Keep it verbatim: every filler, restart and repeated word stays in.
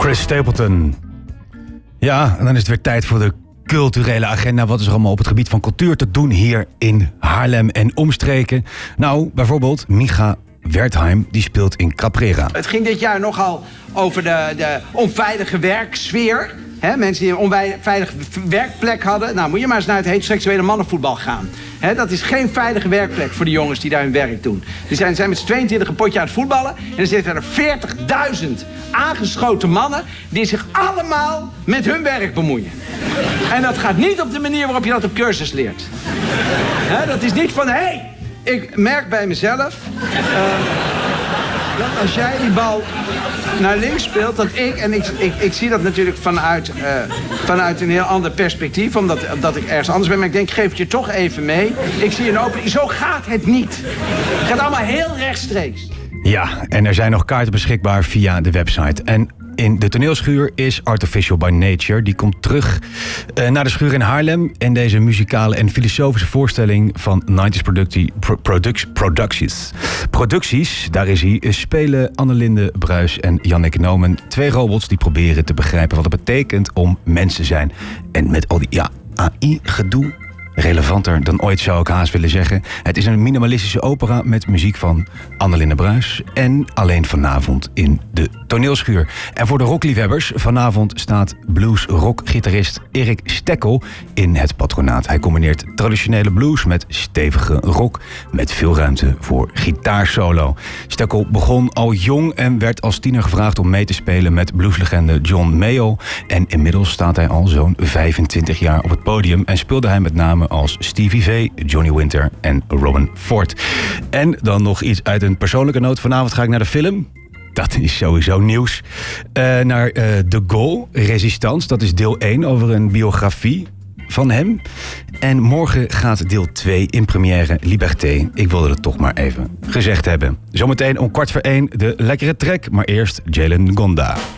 Chris Stapleton. Ja, en dan is het weer tijd voor de culturele agenda. Wat is er allemaal op het gebied van cultuur te doen hier in Haarlem en omstreken? Nou, bijvoorbeeld Micha Wertheim, die speelt in Caprera. Het ging dit jaar nogal over de, de onveilige werksfeer. He, mensen die een onveilige werkplek hadden. Nou, moet je maar eens naar het heteroseksuele mannenvoetbal gaan. He, dat is geen veilige werkplek voor de jongens die daar hun werk doen. Die zijn, zijn met z'n tweeëntwintig een potje aan het voetballen. En er zitten er veertigduizend aangeschoten mannen die zich allemaal met hun werk bemoeien. En dat gaat niet op de manier waarop je dat op cursus leert. He, dat is niet van, hé, hey, ik merk bij mezelf... Uh, dat als jij die bal naar links speelt, dat ik... en ik, ik, ik zie dat natuurlijk vanuit, uh, vanuit een heel ander perspectief... omdat, omdat ik ergens anders ben, maar ik denk, geef het je toch even mee. Ik zie een opening. Zo gaat het niet. Het gaat allemaal heel rechtstreeks. Ja, en er zijn nog kaarten beschikbaar via de website. En in de toneelschuur is Artificial by Nature. Die komt terug uh, naar de schuur in Haarlem. En deze muzikale en filosofische voorstelling van nineties productie, pro, product, producties. Producties, daar is hij, spelen Annelinde Bruis en Jannik Noomen. Twee robots die proberen te begrijpen wat het betekent om mens te zijn. En met al die ja, A I-gedoe... relevanter dan ooit, zou ik haast willen zeggen. Het is een minimalistische opera met muziek van Annelinde Bruis. En alleen vanavond in de toneelschuur. En voor de rockliefhebbers, vanavond staat blues-rock-gitarist Erik Stekkel in het patronaat. Hij combineert traditionele blues met stevige rock, met veel ruimte voor gitaarsolo. Stekkel begon al jong en werd als tiener gevraagd om mee te spelen met blueslegende John Mayall. En inmiddels staat hij al zo'n vijfentwintig jaar op het podium en speelde hij met name als Stevie V, Johnny Winter en Robin Ford. En dan nog iets uit een persoonlijke noot. Vanavond ga ik naar de film. Dat is sowieso nieuws. Uh, naar uh, De Gaulle, Resistance. Dat is deel één over een biografie van hem. En morgen gaat deel twee in première, Liberté. Ik wilde het toch maar even gezegd hebben. Zometeen om kwart voor één de lekkere track. Maar eerst Jalen Gonda.